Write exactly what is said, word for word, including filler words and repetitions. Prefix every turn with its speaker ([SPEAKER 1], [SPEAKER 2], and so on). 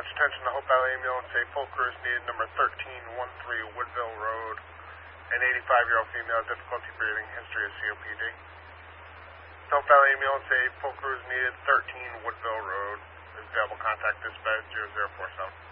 [SPEAKER 1] Dispatch, attention to Hope Valley Ambulance, a full crew is needed, number thirteen thirteen Woodville Road. An eighty-five-year-old female, difficulty breathing, history of C O P D. Hope Valley Ambulance, a full crew is needed, thirteen Woodville Road. Is available, contact dispatch zero zero four seven.